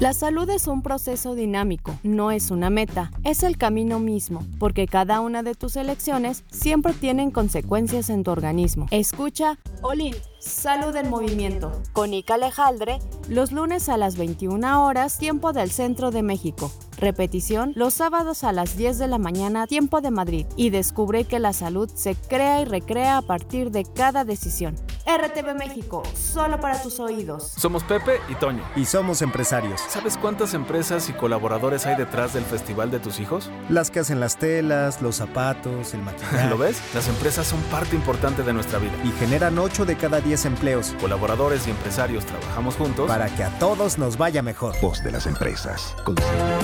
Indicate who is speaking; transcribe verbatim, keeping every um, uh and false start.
Speaker 1: La salud es un proceso dinámico, no es una meta, es el camino mismo, porque cada una de tus elecciones siempre tienen consecuencias en tu organismo. Escucha Olin, Salud en Movimiento, con Ica Alejandre, los lunes a las veintiuna horas, tiempo del Centro de México. Repetición, los sábados a las diez de la mañana, tiempo de Madrid. Y descubre que la salud se crea y recrea a partir de cada decisión. R T V México, solo para tus oídos.
Speaker 2: Somos Pepe y Toño.
Speaker 3: Y somos empresarios.
Speaker 2: ¿Sabes cuántas empresas y colaboradores hay detrás del Festival de tus hijos?
Speaker 3: Las que hacen las telas, los zapatos, el maquillaje.
Speaker 2: ¿Lo ves? Las empresas son parte importante de nuestra vida.
Speaker 3: Y generan ocho de cada diez empleos.
Speaker 2: Colaboradores y empresarios trabajamos juntos
Speaker 3: para que a todos nos vaya mejor.
Speaker 4: Voz de las empresas. Con